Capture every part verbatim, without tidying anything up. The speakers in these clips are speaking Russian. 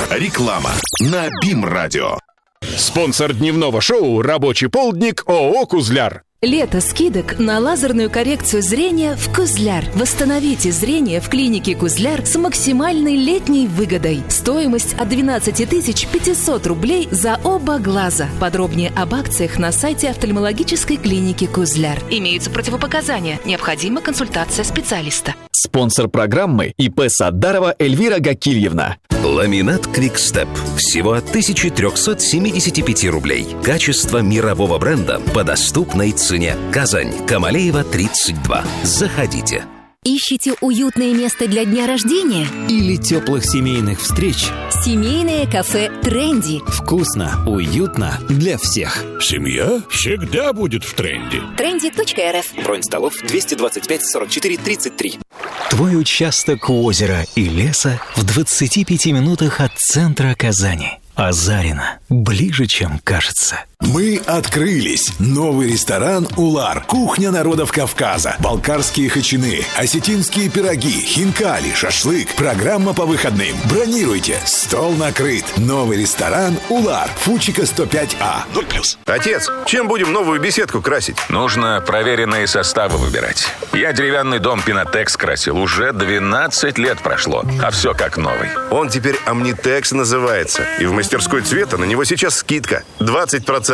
Реклама на БИМ-радио. Спонсор дневного шоу «Рабочий полдник» ООО «Кузляр». Лето скидок на лазерную коррекцию зрения в Кузляр. Восстановите зрение в клинике Кузляр с максимальной летней выгодой. Стоимость от двенадцать тысяч пятьсот рублей за оба глаза. Подробнее об акциях на сайте офтальмологической клиники Кузляр. Имеются противопоказания. Необходима консультация специалиста. Спонсор программы ИП Саддарова Эльвира Гакильевна. Ламинат Квикстеп. Всего от тысяча триста семьдесят пять рублей. Качество мирового бренда по доступной цене. Казань, Камалеева, тридцать два. Заходите. Ищите уютное место для дня рождения? Или теплых семейных встреч? Семейное кафе «Тренди». Вкусно, уютно для всех. Семья всегда будет в тренде. тренди точка эр эф. Бронь столов двести двадцать пять сорок четыре тридцать три. Твой участок у озера и леса в двадцати пяти минутах от центра Казани. Азарина. Ближе, чем кажется. Мы открылись. Новый ресторан «Улар». Кухня народов Кавказа. Балкарские хачины, осетинские пироги, хинкали, шашлык. Программа по выходным. Бронируйте. Стол накрыт. Новый ресторан «Улар». Фучика сто пять А. ноль плюс. Отец, чем будем новую беседку красить? Нужно проверенные составы выбирать. Я деревянный дом «Пинотекс» красил. Уже двенадцать лет прошло. А все как новый. Он теперь «Амнитекс» называется. И в мастерской цвета на него сейчас скидка. двадцать процентов.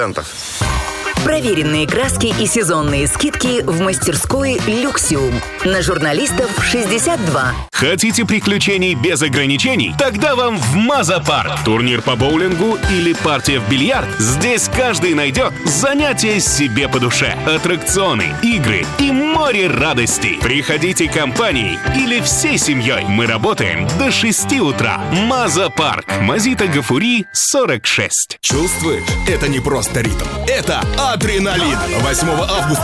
Проверенные краски и сезонные скидки в мастерской «Люксиум». На журналистов шестьдесят два. Хотите приключений без ограничений? Тогда вам в Маза-парк. Турнир по боулингу или партия в бильярд? Здесь каждый найдет занятия себе по душе. Аттракционы, игры и море радостей. Приходите компанией или всей семьей. Мы работаем до шести утра. Маза-парк. Мазита Гафури, сорок шесть. Чувствуешь? Это не просто ритм. Это адреналин. восьмого августа